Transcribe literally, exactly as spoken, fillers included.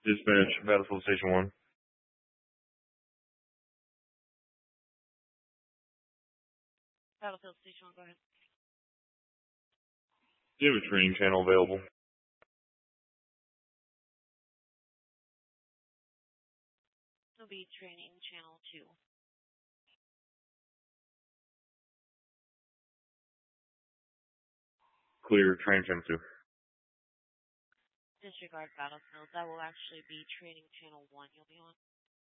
Dispatch, Battlefield Station one. Battlefield Station one, go ahead. Do you have a training channel available? It'll be training channel two. Clear, training channel two. Disregard Battlefield. That will actually be training channel one you'll be on.